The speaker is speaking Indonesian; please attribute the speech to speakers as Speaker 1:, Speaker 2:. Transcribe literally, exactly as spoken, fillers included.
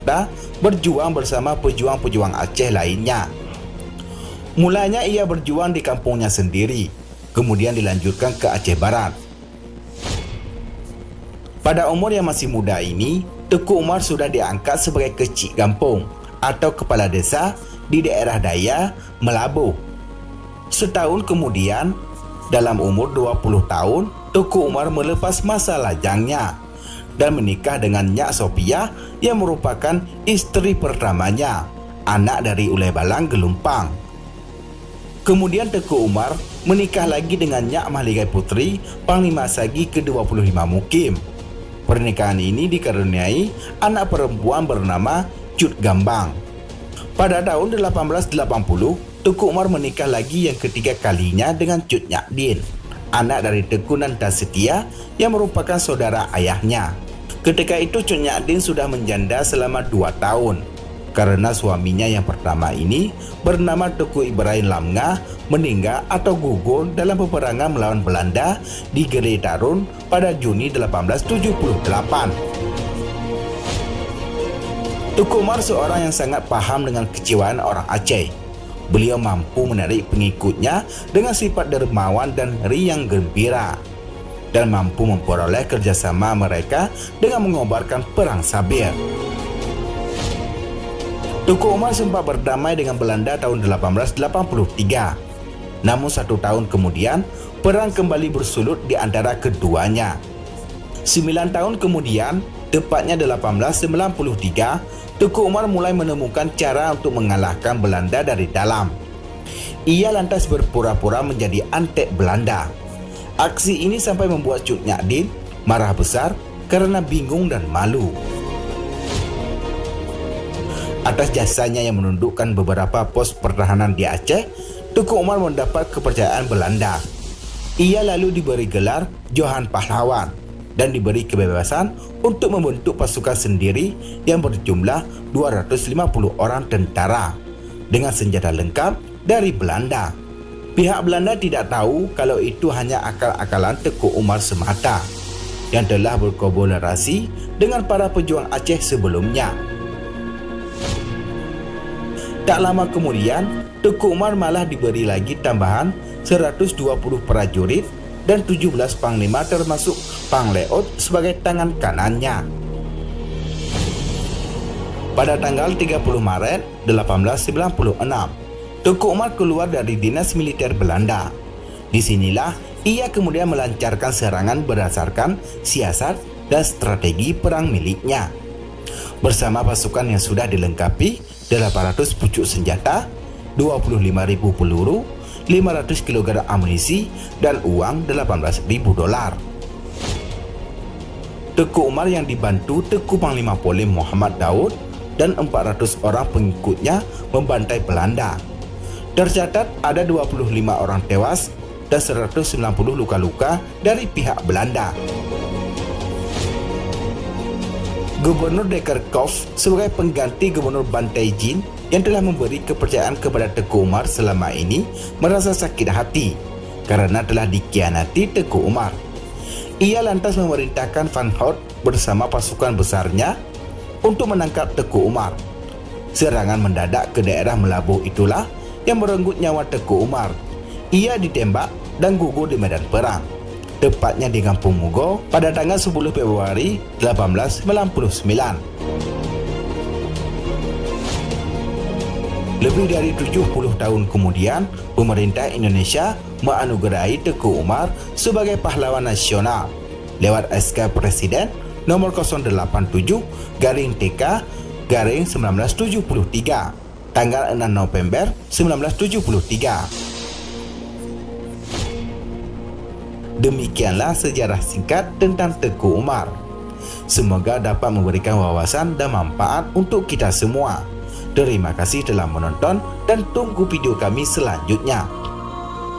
Speaker 1: berjuang bersama pejuang-pejuang Aceh lainnya. Mulanya ia berjuang di kampungnya sendiri, kemudian dilanjutkan ke Aceh Barat. Pada umur yang masih muda ini, Teuku Umar sudah diangkat sebagai kecik kampung atau kepala desa di daerah Daya, Melabuh. Setahun kemudian, dalam umur dua puluh tahun, Teuku Umar melepas masa lajangnya dan menikah dengan Nyak Sophia yang merupakan istri pertamanya, anak dari Ulai Balang Gelumpang. Kemudian Teuku Umar menikah lagi dengan Nyak Mahligai Putri, Panglima Sagi ke dua puluh lima Mukim. Pernikahan ini dikaruniai anak perempuan bernama Cut Gambang. Pada tahun delapan belas delapan puluh, Teuku Umar menikah lagi yang ketiga kalinya dengan Cut Nyakdin, anak dari Teuku Nantasetia yang merupakan saudara ayahnya. Ketika itu Cut Nyakdin sudah menjanda selama dua tahun karena suaminya yang pertama ini bernama Teuku Ibrahim Lamngah meninggal atau gugur dalam peperangan melawan Belanda di Gili Tarun pada Juni delapan belas tujuh puluh delapan. Teuku Umar seorang yang sangat paham dengan kecewaan orang Aceh. Beliau mampu menarik pengikutnya dengan sifat dermawan dan riang gembira, dan mampu memperoleh kerjasama mereka dengan mengobarkan perang sabir. Teuku Umar sempat berdamai dengan Belanda tahun delapan belas delapan puluh tiga. Namun satu tahun kemudian, perang kembali bersulut di antara keduanya. Sembilan tahun kemudian, tepatnya delapan belas sembilan puluh tiga, Teuku Umar mulai menemukan cara untuk mengalahkan Belanda dari dalam. Ia lantas berpura-pura menjadi antek Belanda. Aksi ini sampai membuat Cut Nyakdin marah besar karena bingung dan malu. Atas jasanya yang menundukkan beberapa pos pertahanan di Aceh, Teuku Umar mendapat kepercayaan Belanda. Ia lalu diberi gelar Johan Pahlawan dan diberi kebebasan untuk membentuk pasukan sendiri yang berjumlah dua ratus lima puluh orang tentara dengan senjata lengkap dari Belanda. Pihak Belanda tidak tahu kalau itu hanya akal-akalan Teuku Umar semata yang telah berkolaborasi dengan para pejuang Aceh sebelumnya. Tak lama kemudian, Teuku Umar malah diberi lagi tambahan seratus dua puluh prajurit dan tujuh belas panglima termasuk Pangleot sebagai tangan kanannya. Pada tanggal tiga puluh Maret delapan belas sembilan puluh enam, Teuku Umar keluar dari dinas militer Belanda. Disinilah ia kemudian melancarkan serangan berdasarkan siasat dan strategi perang miliknya. Bersama pasukan yang sudah dilengkapi delapan ratus pucuk senjata, dua puluh lima ribu peluru, lima ratus kilogram amunisi, dan uang delapan belas ribu dolar. Teuku Umar yang dibantu Teuku Panglima Polim Muhammad Daud dan empat ratus orang pengikutnya membantai Belanda. Tercatat ada dua puluh lima orang tewas dan seratus sembilan puluh luka-luka dari pihak Belanda. Gubernur Dekerkov sebagai pengganti Gubernur Bantai Jin yang telah memberi kepercayaan kepada Teuku Umar selama ini merasa sakit hati karena telah dikhianati Teuku Umar. Ia lantas memerintahkan Van Hout bersama pasukan besarnya untuk menangkap Teuku Umar. Serangan mendadak ke daerah Melabuh itulah yang merenggut nyawa Teuku Umar. Ia ditembak dan gugur di medan perang, tepatnya di Kampung Mugo pada tanggal sepuluh Februari delapan belas sembilan puluh sembilan. Lebih dari tujuh puluh tahun kemudian, pemerintah Indonesia menganugerahi Teuku Umar sebagai pahlawan nasional lewat S K Presiden nomor nol delapan tujuh garing T K garing seribu sembilan ratus tujuh puluh tiga tanggal enam November seribu sembilan ratus tujuh puluh tiga. Demikianlah sejarah singkat tentang Teuku Umar. Semoga dapat memberikan wawasan dan manfaat untuk kita semua. Terima kasih telah menonton dan tunggu video kami selanjutnya.